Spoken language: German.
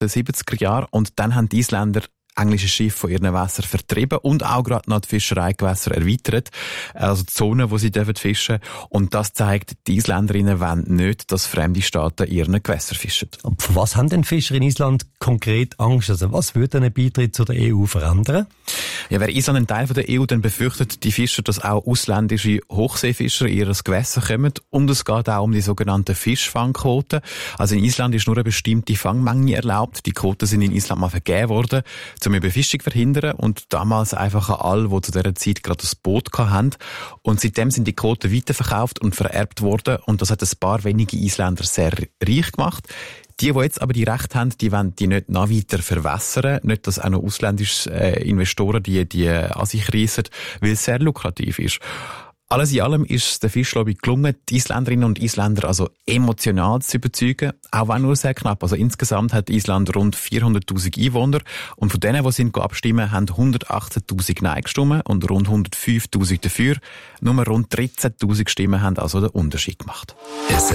den 70er Jahren. Und dann haben die Isländer englische Schiffe von ihren Wässern vertrieben und auch gerade noch die Fischereigewässer erweitert. Also die Zone, wo sie fischen dürfen. Und das zeigt, die Isländerinnen wollen nicht, dass fremde Staaten ihren Gewässer fischen. Und vor was haben denn Fischer in Island konkret Angst? Also was würde ein Beitritt zu der EU verändern? Ja, wäre Island ein Teil der EU, dann befürchtet die Fischer, dass auch ausländische Hochseefischer in ihr Gewässer kommen. Und es geht auch um die sogenannten Fischfangquoten. Also in Island ist nur eine bestimmte Fangmenge erlaubt. Die Quoten sind in Island mal vergeben worden, um Überfischung zu verhindern. Und damals einfach an alle, die zu dieser Zeit gerade das Boot hatten. Und seitdem sind die Quoten weiterverkauft und vererbt worden. Und das hat ein paar wenige Isländer sehr reich gemacht. Die jetzt aber die Rechte haben, die wollen die nicht noch weiter verwässern. Nicht, dass auch noch ausländische Investoren die an sich reissen, weil es sehr lukrativ ist. Alles in allem ist es der Fischlobby gelungen, die Isländerinnen und Isländer also emotional zu überzeugen, auch wenn nur sehr knapp. Also insgesamt hat Island rund 400'000 Einwohner und von denen, die sind abstimmen, haben 118'000 Nein gestimmt und rund 105'000 dafür. Nur rund 13'000 Stimmen haben also den Unterschied gemacht.